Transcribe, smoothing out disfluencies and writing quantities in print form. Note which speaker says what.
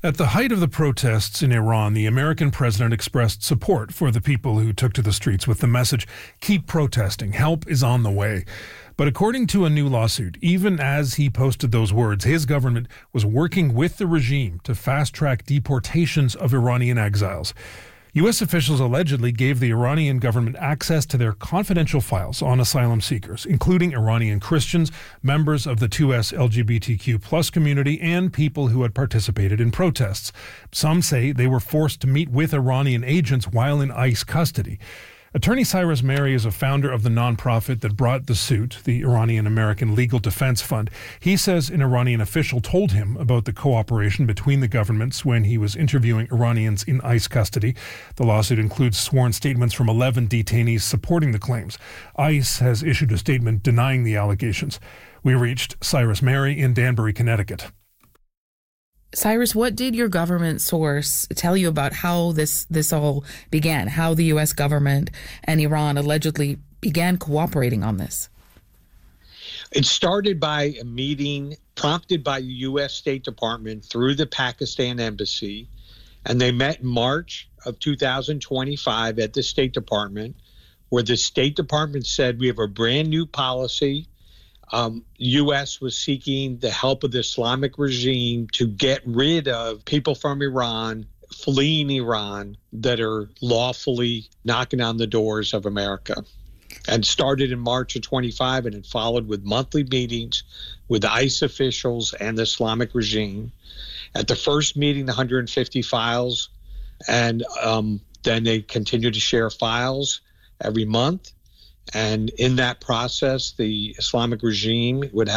Speaker 1: At the height of the protests in Iran, the American president expressed support for the people who took to the streets with the message, "Keep protesting, help is on the way." But according to a new lawsuit, even as he posted those words, his government was working with the regime to fast-track deportations of Iranian exiles. U.S. officials allegedly gave the Iranian government access to their confidential files on asylum seekers, including Iranian Christians, members of the 2S LGBTQ+ community, and people who had participated in protests. Some say they were forced to meet with Iranian agents while in ICE custody. Attorney Cyrus Mehri is a founder of the nonprofit that brought the suit, the Iranian American Legal Defense Fund. He says an Iranian official told him about the cooperation between the governments when he was interviewing Iranians in ICE custody. The lawsuit includes sworn statements from 11 detainees supporting the claims. ICE has issued a statement denying the allegations. We reached Cyrus Mehri in Danbury, Connecticut.
Speaker 2: Cyrus, what did your government source tell you about how this all began, how the U.S. government and Iran allegedly began cooperating on this?
Speaker 3: It started by a meeting prompted by the U.S. State Department through the Pakistan embassy, and they met in March of 2025 at the State Department, where the State Department said we have a brand new policy. U.S. was seeking the help of the Islamic regime to get rid of people from Iran, fleeing Iran, that are lawfully knocking on the doors of America. And started in March of 25, and it followed with monthly meetings with ICE officials and the Islamic regime. At the first meeting, the 150 files, and then they continued to share files every month. And in that process, the Islamic regime would